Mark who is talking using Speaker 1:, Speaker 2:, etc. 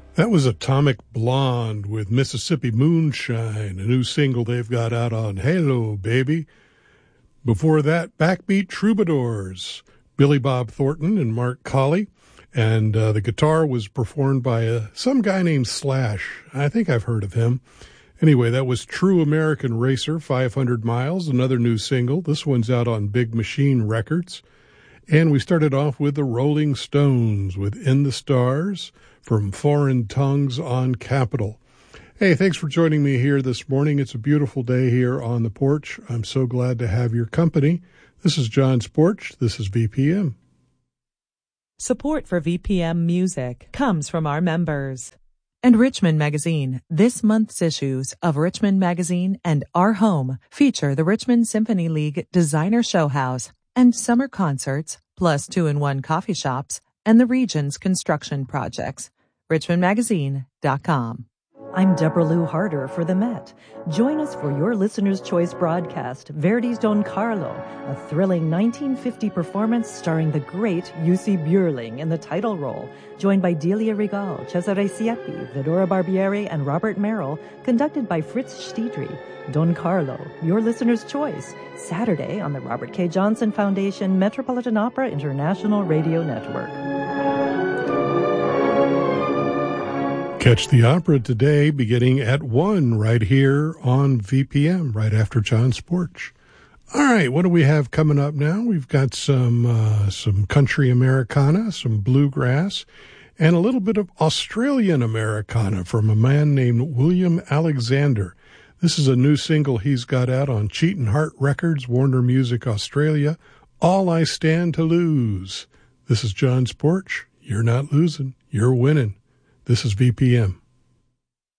Speaker 1: That was Atomic Blonde with Mississippi Moonshine, a new single they've got out on Halo, Baby. Before that, Backbeat Troubadours, Billy Bob Thornton and Mark Colley. And the guitar was performed by some guy named Slash. I think I've heard of him. Anyway, that was True American Racer, 500 Miles, another new single. This one's out on Big Machine Records. And we started off with the Rolling Stones with In the Stars from Foreign Tongues on Capitol. Hey, thanks for joining me here this morning. It's a beautiful day here on the porch. I'm so glad to have your company. This is John's Porch. This is VPM.
Speaker 2: Support for VPM music comes from our members. And Richmond Magazine. This month's issues of Richmond Magazine and Our Home feature the Richmond Symphony League Designer Show House and summer concerts, plus 2-in-1 coffee shops, and the region's construction projects. RichmondMagazine.com.
Speaker 3: I'm Deborah Lou Harder for the Met. Join us for your listener's choice broadcast, Verdi's Don Carlo, a thrilling 1950 performance starring the great Jussi Björling in the title role, joined by Delia Regal, Cesare Siepi, Fedora Barbieri, and Robert Merrill, conducted by Fritz Stiedry. Don Carlo, your listener's choice, Saturday on the Robert K. Johnson Foundation Metropolitan Opera International Radio Network.
Speaker 1: Catch the opera today beginning at 1 right here on VPM, right after John's Porch. All right, what do we have coming up now? We've got some country Americana, some bluegrass, and a little bit of Australian Americana from a man named William Alexander. This is a new single he's got out on Cheatin' Heart Records, Warner Music Australia, All I Stand to Lose. This is John's Porch. You're not losing, you're winning. This is VPM.